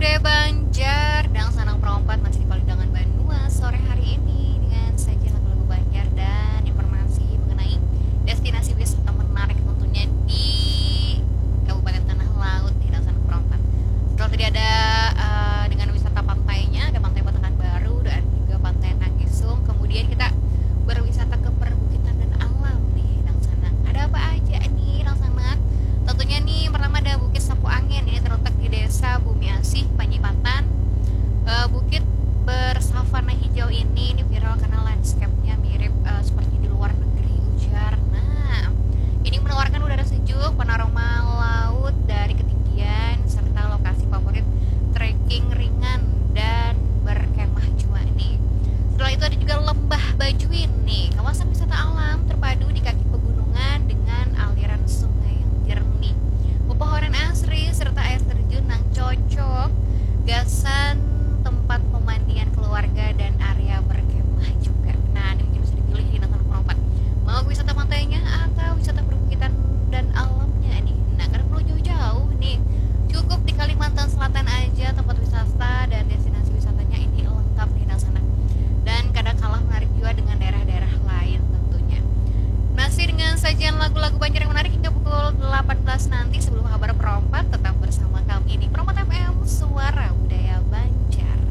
budaya Banjar dan Sanang Perompat masih di Paludangan Bandung sore hari ini dengan sajian lagu-lagu Banjar dan informasi mengenai destinasi wisata menarik tentunya di Kabupaten Tanah Laut di Sanang Perompat. Setelah tadi ada dengan wisata pantainya, ada Pantai Batakan Baru dan juga Pantai Nangisung. Kemudian kita berwisata ke perbukitan dan alam nih Nang Sana. Ada apa aja nih Nang Sana? Tentunya nih pertama ada Bukit Sapu Angin, ini terletak di Desa Bumi Asih, Panjipatan. Bukit bersavana hijau ini viral karena landscape-nya mirip seperti di luar negeri ujar. Nah, ini menawarkan udara sejuk, panorama laut dari ketinggian serta lokasi favorit trekking ringan dan berkemah juga nih. Setelah itu ada juga Lembah Bajuin nih, kawasan wisata alam terpadu di kaki pegunungan dengan aliran sungai yang jernih, pepohonan asri serta air terjun yang cocok, gasan tempat pemandian keluarga dan area berkemah juga. Nah, ini mungkin bisa dipilih di Natal Perompat. Mau wisata pantainya atau wisata perbukitan dan alamnya nih. Nah, karena perlu jauh-jauh nih. Cukup di Kalimantan Selatan aja tempat wisata dan destinasi wisatanya ini lengkap di sana. Dan kadang kalah menarik juga dengan daerah-daerah lain tentunya. Masih dengan sajian lagu-lagu Banjar yang menarik hingga pukul 18 nanti sebelum kabar Perompat, tetap bersama kami di Perompat FM, Suara Budaya Banjar.